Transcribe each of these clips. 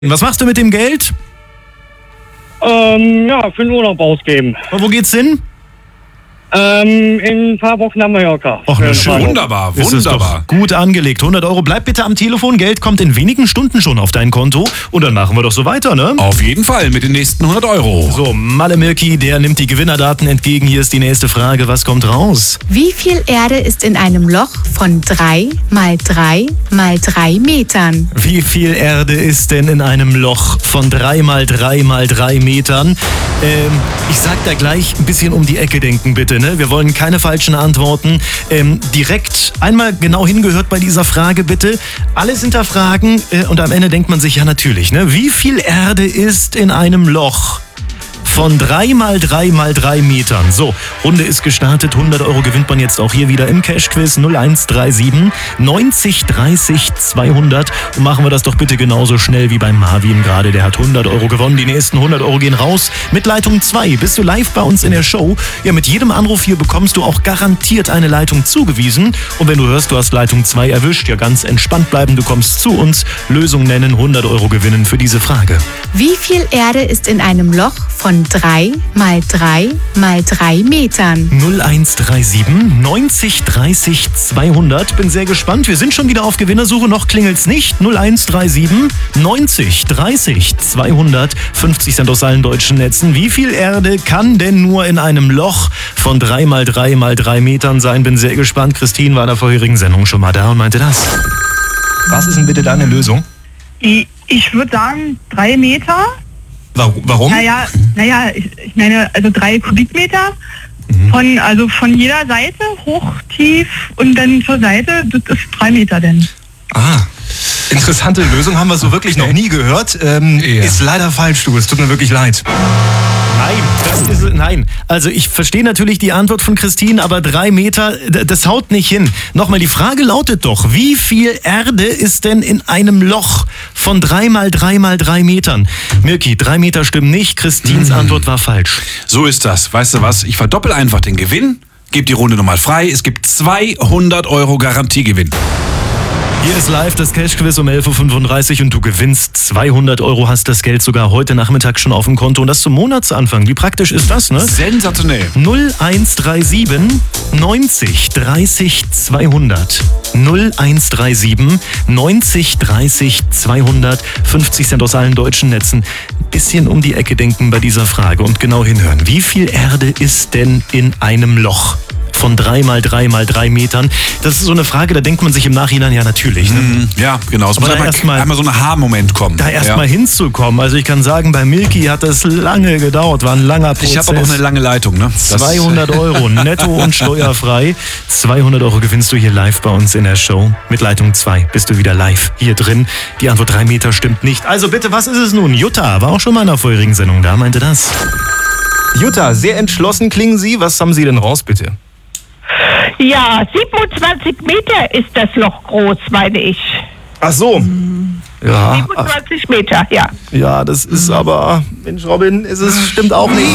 Was machst du mit dem Geld? Für den Urlaub ausgeben. Und wo geht's hin? In ein paar Wochen nach Mallorca. Ach, na schön. Wunderbar, Ist es doch gut angelegt. 100 Euro. Bleib bitte am Telefon. Geld kommt in wenigen Stunden schon auf dein Konto. Und dann machen wir doch so weiter, ne? Auf jeden Fall mit den nächsten 100 Euro. So, Malle Milky, der nimmt die Gewinnerdaten entgegen. Hier ist die nächste Frage. Was kommt raus? Wie viel Erde ist in einem Loch von 3 mal 3 mal 3 Metern? Wie viel Erde ist denn in einem Loch von 3 mal 3 mal 3 Metern? Ich sag da gleich ein bisschen um die Ecke denken, bitte, ne? Wir wollen keine falschen Antworten. Direkt einmal genau hingehört bei dieser Frage, bitte. Alles hinterfragen und am Ende denkt man sich, ja natürlich, ne? Wie viel Erde ist in einem Loch von 3 mal 3 mal 3 Metern? So, Runde ist gestartet. 100 Euro gewinnt man jetzt auch hier wieder im Cash-Quiz 0137 90 30 200. Und machen wir das doch bitte genauso schnell wie beim Marvin gerade. Der hat 100 Euro gewonnen. Die nächsten 100 Euro gehen raus. Mit Leitung 2 bist du live bei uns in der Show. Ja, mit jedem Anruf hier bekommst du auch garantiert eine Leitung zugewiesen. Und wenn du hörst, du hast Leitung 2 erwischt, ja ganz entspannt bleiben. Du kommst zu uns, Lösung nennen, 100 Euro gewinnen für diese Frage. Wie viel Erde ist in einem Loch von 3 mal 3 mal 3 Metern? 0137 90 30 200. Bin sehr gespannt. Wir sind schon wieder auf Gewinnersuche. Noch klingelt's nicht. 0137 90 30 200. 50 Cent aus allen deutschen Netzen. Wie viel Erde kann denn nur in einem Loch von 3 mal 3 mal 3 Metern sein? Bin sehr gespannt. Christine war in der vorherigen Sendung schon mal da und meinte das. Was ist denn bitte deine Lösung? Ich würde sagen 3 Meter. Warum? Naja, ich meine, also 3 Kubikmeter von jeder Seite, hoch, tief und dann zur Seite, das ist 3 Meter denn. Interessante Lösung, haben wir so wirklich noch nie gehört. Ist leider falsch, du. Es tut mir wirklich leid. Nein, also ich verstehe natürlich die Antwort von Christine, aber 3 Meter, das haut nicht hin. Nochmal, die Frage lautet doch, wie viel Erde ist denn in einem Loch von 3 mal 3 mal 3 Metern? Milky, 3 Meter stimmen nicht, Christines Antwort war falsch. So ist das. Weißt du was? Ich verdoppel einfach den Gewinn, gebe die Runde nochmal frei. Es gibt 200 Euro Garantiegewinn. Hier ist live das Cash-Quiz um 11.35 Uhr und du gewinnst 200 Euro, hast das Geld sogar heute Nachmittag schon auf dem Konto und das zum Monatsanfang. Wie praktisch ist das, ne? Sensationell. 0137 90 30 200. 0137 90 30 200. 50 Cent aus allen deutschen Netzen. Bisschen um die Ecke denken bei dieser Frage und genau hinhören. Wie viel Erde ist denn in einem Loch von 3 mal 3 mal 3 Metern? Das ist so eine Frage, da denkt man sich im Nachhinein, ja natürlich. Ne? Ja, genau. Es muss einmal so ein Aha-Moment kommen. Da erstmal hinzukommen. Also ich kann sagen, bei Milky hat das lange gedauert, war ein langer Prozess. Ich habe aber auch eine lange Leitung. Ne? 200 Euro netto und steuerfrei. 200 Euro gewinnst du hier live bei uns in der Show. Mit Leitung 2 bist du wieder live hier drin. Die Antwort 3 Meter stimmt nicht. Also bitte, was ist es nun? Jutta war auch schon mal in der vorherigen Sendung da, meinte das. Jutta, sehr entschlossen klingen Sie. Was haben Sie denn raus, bitte? Ja, 27 Meter ist das Loch groß, meine ich. Ach so. Ja. 27 Meter, ja. Ja, das ist aber, Mensch Robin, stimmt auch nicht.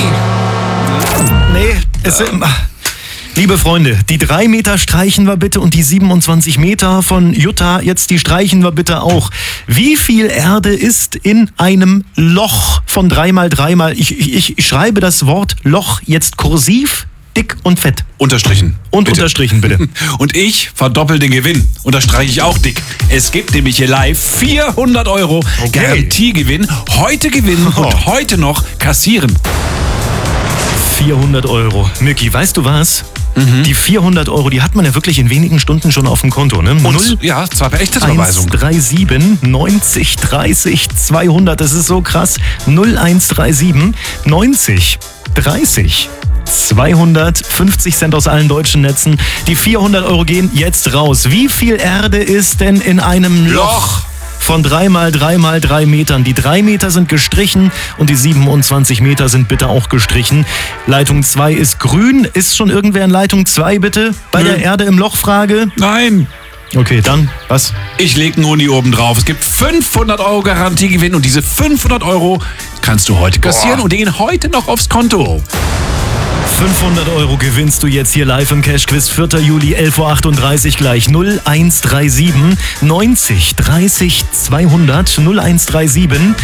Nee, liebe Freunde, die 3 Meter streichen wir bitte und die 27 Meter von Jutta, jetzt die streichen wir bitte auch. Wie viel Erde ist in einem Loch von 3 mal 3 mal, ich schreibe das Wort Loch jetzt kursiv, dick und fett. Unterstrichen. Und bitte. Unterstrichen bitte. Und ich verdoppel den Gewinn. Unterstreiche ich auch dick. Es gibt nämlich hier live 400 Euro Garantiegewinn. Heute gewinnen und heute noch kassieren. 400 Euro. Milky, weißt du was? Die 400 Euro, die hat man ja wirklich in wenigen Stunden schon auf dem Konto, ne? Und, ja, zwar per echte Überweisung. 0137 90 30 200, das ist so krass. 0137 90 30 250 Cent aus allen deutschen Netzen. Die 400 Euro gehen jetzt raus. Wie viel Erde ist denn in einem Loch von 3 mal 3 mal 3 Metern? Die 3 Meter sind gestrichen und die 27 Meter sind bitte auch gestrichen. Leitung 2 ist grün. Ist schon irgendwer in Leitung 2 bitte? Bei der Erde im Loch-Frage? Nein. Okay, dann, was? Ich lege einen Uni oben drauf. Es gibt 500 Euro Garantiegewinn und diese 500 Euro kannst du heute kassieren und die gehen heute noch aufs Konto. 500 Euro gewinnst du jetzt hier live im Cash-Quiz. 4. Juli, 11.38 Uhr gleich. 0137 90 30 200 0137